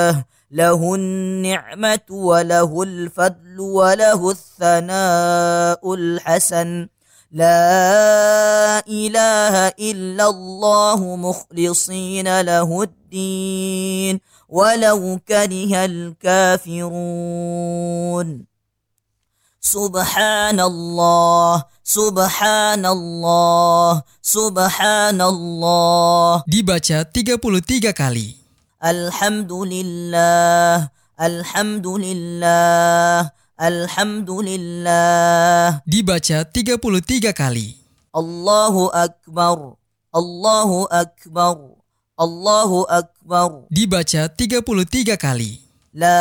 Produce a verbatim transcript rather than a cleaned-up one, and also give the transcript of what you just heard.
له النعمة وله الفضل وله الثناء الحسن لا إله إلا الله مخلصين له الدين ولو كره الكافرون Subhanallah, subhanallah, subhanallah. Dibaca tiga puluh tiga kali. Alhamdulillah, alhamdulillah, alhamdulillah. Dibaca tiga puluh tiga kali. Allahu Akbar, Allahu Akbar, Allahu Akbar. Dibaca tiga puluh tiga kali. La